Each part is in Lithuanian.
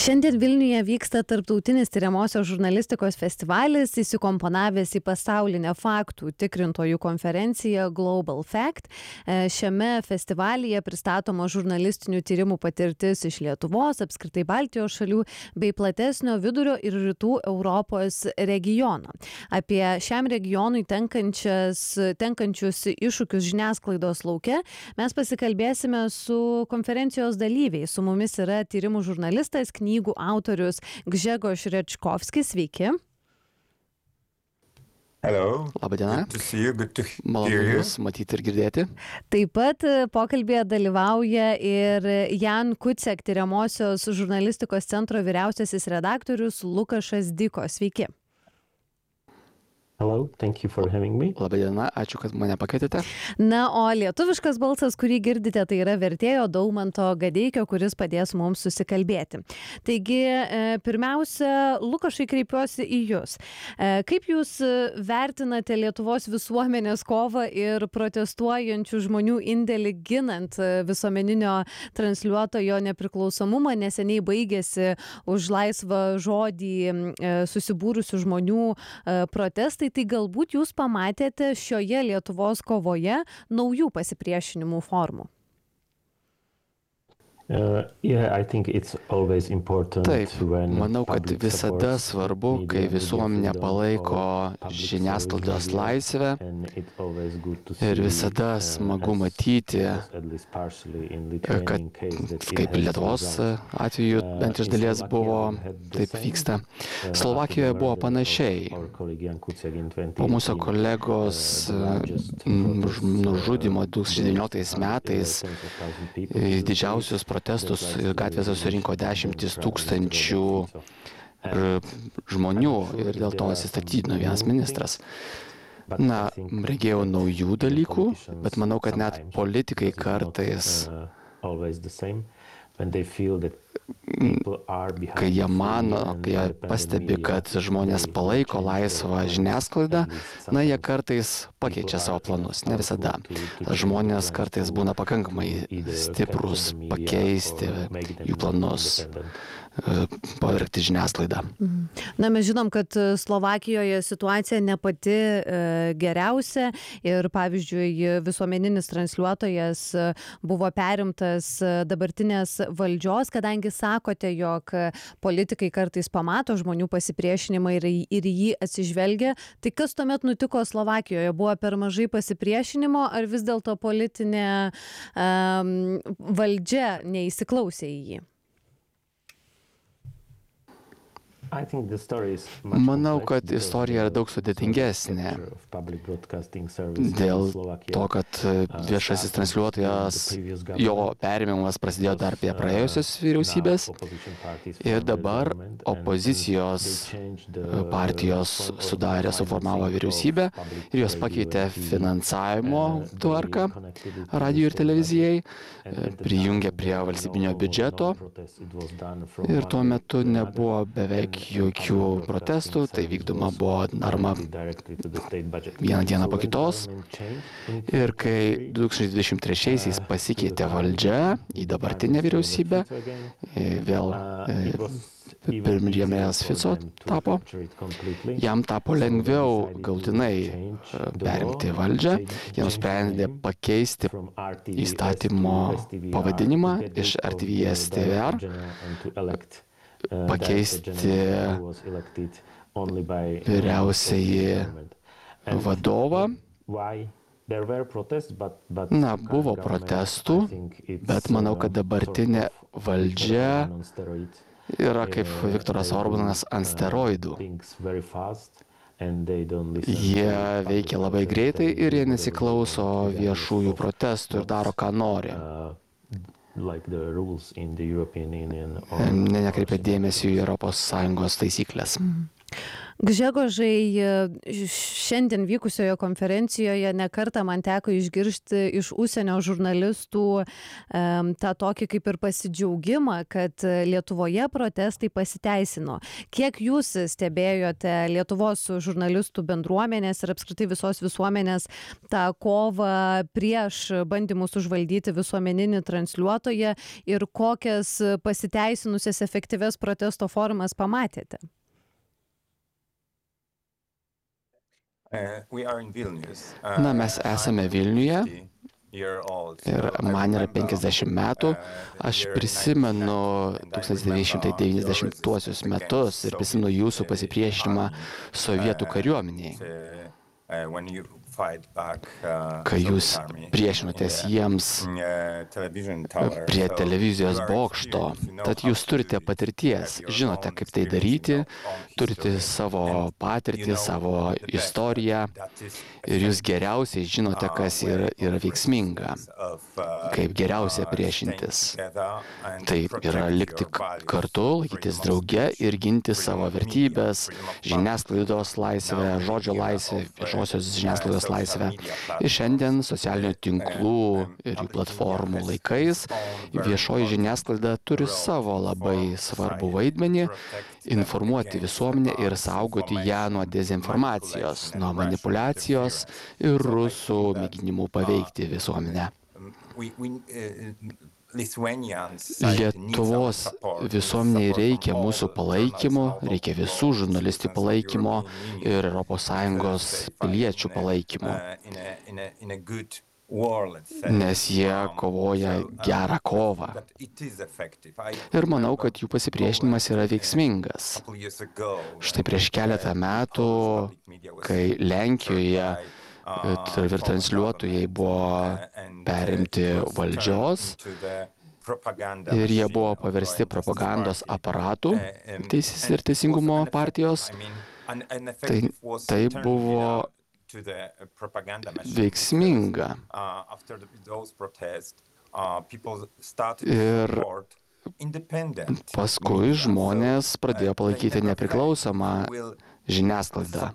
Šiandien Vilniuje vyksta tarptautinis tyriamosios žurnalistikos festivalis, įsikomponavęs į pasaulinę faktų tikrintojų konferenciją Global Fact. Šiame festivalyje pristatoma žurnalistinių tyrimų patirtis iš Lietuvos, apskritai Baltijos šalių, bei platesnio vidurio ir rytų Europos regiono. Apie šiam regionui tenkančius iššūkius žiniasklaidos lauke mes pasikalbėsime su konferencijos dalyviais. Su mumis yra tyrimų žurnalistas, knygų autorius Grzegorz Rečkovskis. Sveiki. Hello. Labadiena. Good to see you. Good to Malonu hear you. Jūs matyti ir girdėti. Taip pat pokalbėje dalyvauja ir Jan Kuciak, tyriamosios žurnalistikos centro vyriausiasis redaktorius Lukašas Diko. Sveiki. Hello, thank you for having me. Labadiena, ačiū, kad mane pakvietėte. Na, o lietuviškas balsas, kurį girdite, tai yra vertėjo Daumanto Gadeikio, kuris padės mums susikalbėti. Taigi, pirmiausia, Lukašai, kreipiuosi į Jūs. Kaip Jūs vertinate Lietuvos visuomenės kovą ir protestuojančių žmonių indėlį ginant visuomeninio transliuotojo nepriklausomumą? Neseniai baigėsi už laisvą žodį susibūrusių žmonių protestai. Tai galbūt Jūs pamatėte šioje Lietuvos kovoje naujų pasipriešinimų formų? Taip, manau, kad visada svarbu, kai visuomenė palaiko žiniasklaidos laisvę ir visada smagu matyti, kad kaip Lietuvos atveju bent iš dalies buvo, taip vyksta. Slovakijoje buvo panašiai. Po mūsų kolegos nužudymo 2019 metais didžiausius protestus gatvėse surinko 10 000 žmonių ir dėl to atsistatydino vienas ministras. Na, regėjau naujų dalykų, bet manau, kad net politikai kartais, kai jie pastebi, kad žmonės palaiko laisvą žiniasklaidą, na, jie kartais pakeičia savo planus, ne visada. Žmonės kartais būna pakankamai stiprus pakeisti jų planus, pavergti žiniasklaidą. Na, mes žinom, kad Slovakijoje situacija ne pati geriausia ir, pavyzdžiui, visuomeninis transliuotojas buvo perimtas dabartinės valdžios, kadangi sakote, jog politikai kartais pamato žmonių pasipriešinimą ir jį atsižvelgia. Tai kas tuomet nutiko Slovakijoje? Buvo per mažai pasipriešinimo ar vis dėlto politinė valdžia neįsiklausė į jį? Manau, kad istorija yra daug sudėtingesnė dėl to, kad viešasis transliuotojas, jo perėmimas prasidėjo dar prie praėjusios vyriausybės ir dabar opozicijos partijos suformavo vyriausybę ir jos pakeitė finansavimo tvarką radijui ir televizijai, prijungė prie valstybinio biudžeto ir tuo metu nebuvo beveik jokių protestų, tai vykdoma buvo daroma vieną dieną po kitos. Ir kai 2023-aisiais pasikeitė valdžia į dabartinę vyriausybę, vėl premjeras Fico tapo, jam tapo lengviau galutinai perimti valdžią, jie nusprendė pakeisti įstatymo pavadinimą iš RTVS TVR, pakeisti vyriausiąjį vadovą. Na, buvo protestų, bet manau, kad dabartinė valdžia yra kaip Viktoras Orbanas ant steroidų. Jie veikia labai greitai ir jie nesiklauso viešųjų protestų ir daro, ką nori. Nekreipia dėmesio į Europos Sąjungos taisyklės. Gžegožai, šiandien vykusioje konferencijoje ne kartą man teko išgirsti iš užsienio žurnalistų tą tokį kaip ir pasidžiaugimą, kad Lietuvoje protestai pasiteisino. Kiek jūs stebėjote Lietuvos žurnalistų bendruomenės ir apskritai visos visuomenės tą kovą prieš bandymus užvaldyti visuomeninį transliuotoją ir kokias pasiteisinusias efektyvias protesto formas pamatėte? Na, mes esame Vilniuje ir man yra 50 metų. Aš prisimenu 1990 metus ir prisimenu jūsų pasipriešinimą sovietų kariuomeniai, kai jūs priešinotės jiems prie televizijos bokšto. Tad jūs turite patirties, žinote, kaip tai daryti, turite savo patirtį, savo istoriją ir jūs geriausiai žinote, kas yra veiksminga, kaip geriausia priešintis. Taip yra likti kartu, laikytis drauge ir ginti savo vertybės, žiniasklaidos laisvę, žodžio laisvę, viešosios žiniasklaidos laisvę. Ir šiandien socialinių tinklų ir jų platformų laikais viešoji žiniasklaida turi savo labai svarbų vaidmenį informuoti visuomenę ir saugoti ją nuo dezinformacijos, nuo manipulacijos ir rusų mėginimų paveikti visuomenę. Lietuvos visuomeniai reikia mūsų palaikymo, reikia visų žurnalistų palaikymo ir ES piliečių palaikymo, nes jie kovoja gerą kovą. Ir manau, kad jų pasipriešinimas yra veiksmingas. Štai prieš keletą metų, kai Lenkijoje transliuotojai buvo perimti valdžios ir jie buvo paversti propagandos aparatų Teisės ir teisingumo partijos, tai buvo veiksminga. Ir paskui žmonės pradėjo palaikyti nepriklausomą žiniasklaidą.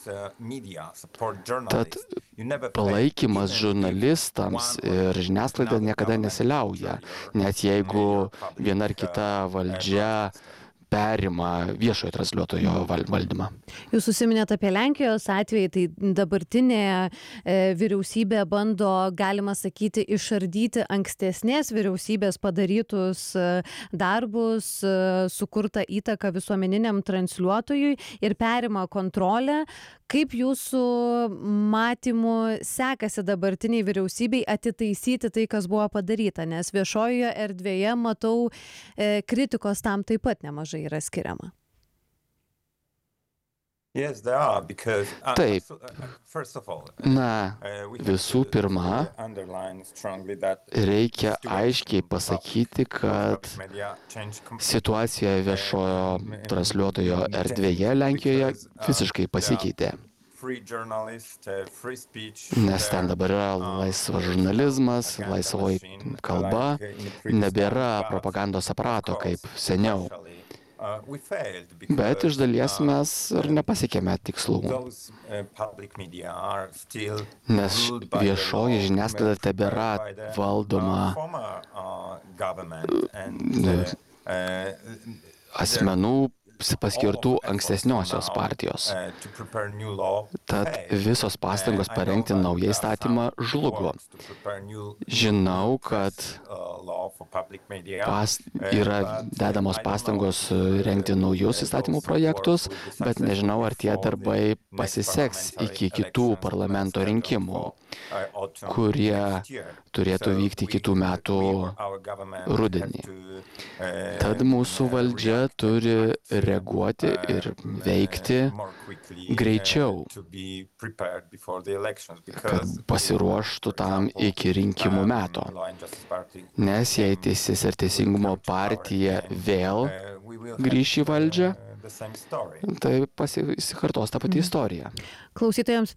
Tad palaikymas žurnalistams ir žiniasklaida niekada nesiliauja, net jeigu viena ar kita valdžia perima viešojo transliuotojo valdymą. Jūs užsiminėte apie Lenkijos atvejį, tai dabartinė vyriausybė bando, galima sakyti, išardyti ankstesnės vyriausybės padarytus darbus, sukurtą įtaką visuomeniniam transliuotojui ir perima kontrolę. Kaip jūsų matymu sekasi dabartiniai vyriausybei atitaisyti tai, kas buvo padaryta, nes viešojoje erdvėje matau kritikos tam taip pat nemažai yra skiriama. Taip. Na, visų pirma, reikia aiškiai pasakyti, kad situacija viešojo transliuotojo erdvėje Lenkijoje visiškai pasikeitė. Nes ten dabar yra laisvas žurnalizmas, laisvoji kalba, nebėra propagandos aparato kaip seniau. Bet iš dalies mes ir nepasiekėme tikslų, nes viešoji žiniasklaida tebėra valdoma asmenų paskirtų ankstesniosios partijos. Tad visos pastangos parengti naują įstatymą žlugo. Žinau, kad yra dedamos pastangos rengti naujus įstatymų projektus, bet nežinau, ar tie darbai pasiseks iki kitų parlamento rinkimų, kurie turėtų vykti kitų metų rudenį. Tad mūsų valdžia turi reaguoti ir veikti greičiau, kad pasiruoštų tam iki rinkimų meto. Nes jei Teisės ir teisingumo partija vėl grįš į valdžią, tai pasikartos ta pati istorija. Klausytojams